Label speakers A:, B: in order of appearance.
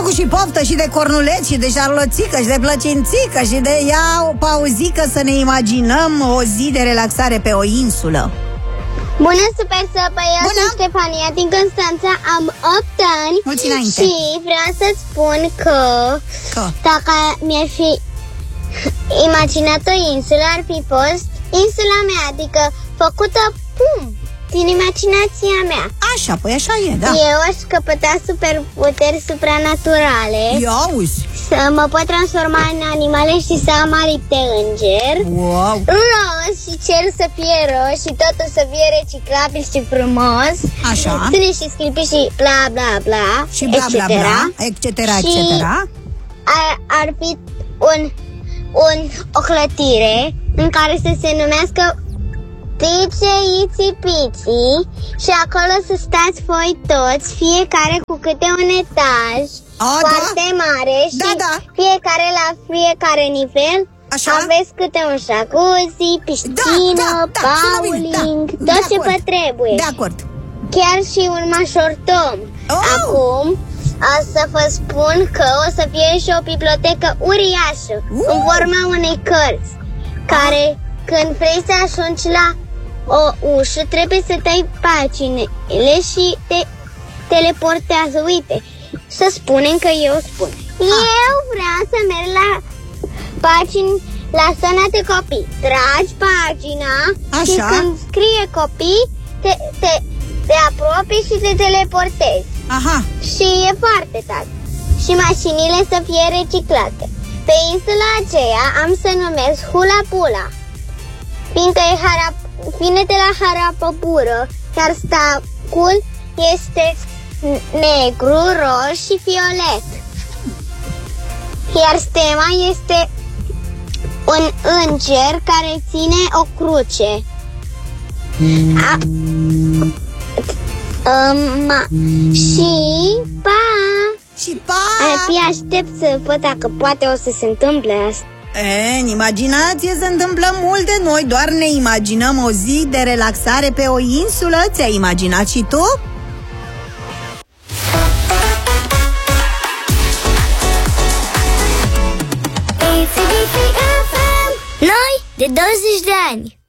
A: făcut și poftă și de cornuleți și de șarloțică și de plăcințică și de ia o pauzică să ne imaginăm o zi de relaxare pe o insulă.
B: Bună, super săpă, eu sunt Ștefania din Constanța, am 8 ani.
A: Mulți înainte.
B: Și vreau să-ți spun că dacă mi-ar fi imaginat o insulă, ar fi fost insula mea, adică făcută din imaginația mea.
A: Așa, păi așa e, da.
B: Eu aș căpăta superputeri supranaturale.
A: Ia auzi.
B: Să mă pot transforma în animale și să am aripi de înger.
A: Wow.
B: Roz și cerul să fie roz și totul să fie reciclabil și frumos.
A: Așa.
B: Stâne și sclipi și bla bla bla.
A: Și bla bla bla, etc.
B: Și ar fi o clădire în care să se numească Pice Iți Pici și acolo să stați voi toți, fiecare cu câte un etaj foarte mare și fiecare la fiecare nivel. Așa? Aveți câte un jacuzzi, piscină, bowling, tot ce vă trebuie.
A: De acord.
B: Chiar și un majordom. Acum să vă spun că o să fie și o bibliotecă uriașă în forma unei cărți, care când vrei să ajungi la o ușă trebuie să dai paginile și te teleportează. Uite, să spunem că eu spun eu vreau să merg la pagini la zona de copii. Tragi pagina și când scrie copii te apropii și te teleportezi. Și e foarte tare. Și mașinile să fie reciclate. Pe insula aceea am să numesc Hula Pula, fiindcă vine de la Harapăbură, iar stacul este negru, roșu și violet. Iar stema este un înger care ține o cruce. Și pa!
A: Și pa!
B: Abia aștept să văd dacă poate o să se întâmple asta.
A: În imaginație se întâmplă multe. Noi doar ne imaginăm o zi de relaxare pe o insulă. Ți-ai imaginat și tu?
C: Noi de 20 de ani.